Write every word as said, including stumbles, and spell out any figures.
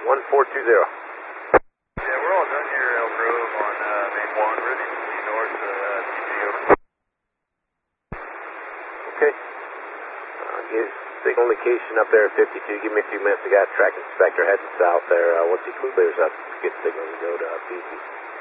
one four two zero. Yeah, we're all done here, Elk Grove on uh, main one, ready to see north uh, T J over. Okay. Uh, give signal indication up there at fifty-two. Give me a few minutes. I got a track inspector heading south there. Uh, once he clears up, get signal to go to uh, P C.